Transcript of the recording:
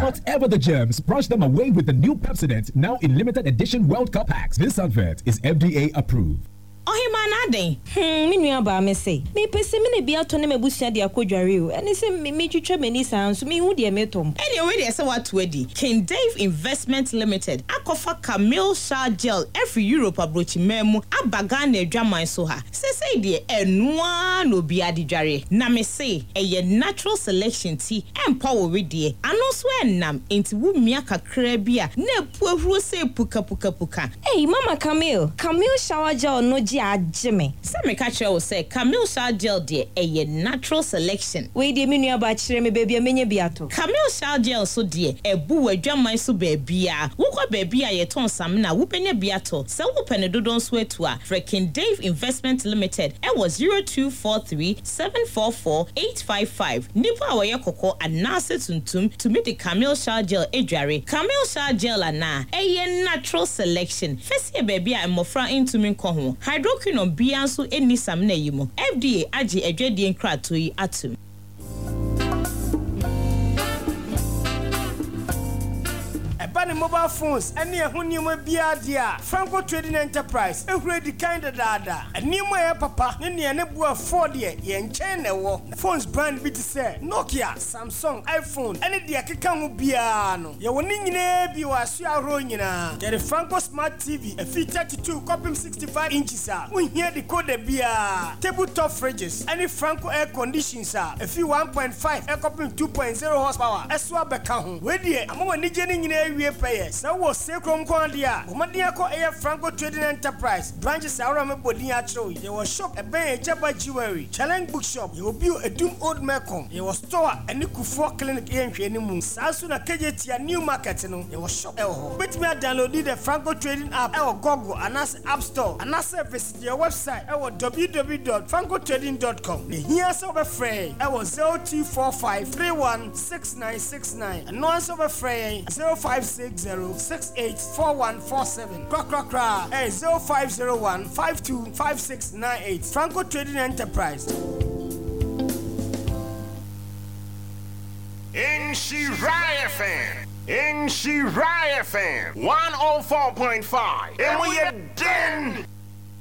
Whatever the germs, brush them away with the new Pepsodent, now in limited edition World Cup packs. This advert is FDA approved. Ohimanade. Me nua ba me say. Me pese me na bia to na mabusua de akodware o. Ene se me twetwa mani san so me hu de me tom. Anyway, dey say what wedi. King Dave Investment Limited. Akofa Camille Shower Gel every Europe abrochi memu abaga na adwaman so ha. Say de enua no bia de dware. Na me say eye natural selection tea empower we de. Ano so enam enti wu mia kakra bia na epuahuro say puka. Hey Mama Camille Shower Gel no ajime. Say me catch you say Camille Shower Gel de a natural selection. We de me nua ba kire me baby amenye biato. Camille Shower Gel so de ebu adwaman so baby a. Wo kwa baby a ye ton sam na wo penye biato. Se wo pene dodon so etu a. Freaking Dave Investment Limited. E was 0243-744-855. Nipa a ye koko anase tuntum to meet the Camille Shower Gel edware. Camille Shower Gel ana a natural selection. Fesi baby a mofra into min ko ho. Hydroquinone bianso eni sam na yimo. FDA agi edwedie nkrato yi atum. Ebani mobile phones eni ehunimo bia dia Franco Trading Enterprise ehure di kind dada enimo ye papa ne ne bua Ford ye nchen na wo phones brand bit say Nokia, Samsung, iPhone eni dia keka ho bia no ye woni nyina bi waso ahro nyina ye Franco Smart TV a feature 32 copy 65 inches a we hear the code bia tabletop fridges eni Franco air conditions a fi 1.5 air copy 2.0 horsepower eswa beka ho we die amama ni je ni nyina we payers na wo sekrom kon dia omadia ko air Franco Trading Enterprise branches awra me bodin a chiro ye wo shop e ben ejaba jewelry challenge bookshop ye obi edum old Mecom ye wo store eni Kufo clinic ye nhwe ni mu sasu na kejetia new market no ye wo shop e ho betimi a download the Franco Trading app e wo Google anas App Store anas visit your website e wo www.francotrading.com ne hia so be free e wo 0245316969 and no answer be free 0560684147 Krakra 0501525698 Franco Trading Enterprise. In Shirai FM 104.5 and we are done.